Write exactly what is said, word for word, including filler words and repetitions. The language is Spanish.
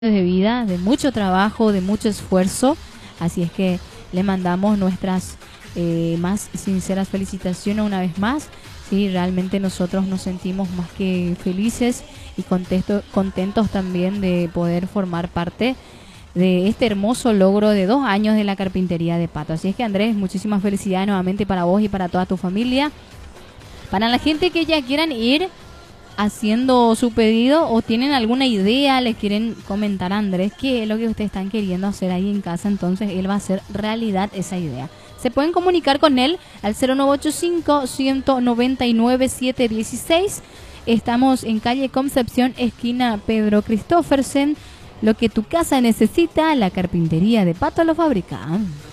de vida, de mucho trabajo, de mucho esfuerzo, así es que le mandamos nuestras eh, más sinceras felicitaciones una vez más. Sí, realmente nosotros nos sentimos más que felices y contesto, contentos también de poder formar parte de este hermoso logro de dos años de la carpintería de Pato. Así es que, Andrés, muchísimas felicidades nuevamente para vos y para toda tu familia. Para la gente que ya quieran ir haciendo su pedido o tienen alguna idea, le quieren comentar a Andrés qué es lo que ustedes están queriendo hacer ahí en casa, entonces él va a hacer realidad esa idea. Se pueden comunicar con él al cero nueve ocho cinco, uno nueve nueve, siete uno seis. Estamos en calle Concepción, esquina Pedro Christoffersen. Lo que tu casa necesita, la carpintería de Pato lo fabrica.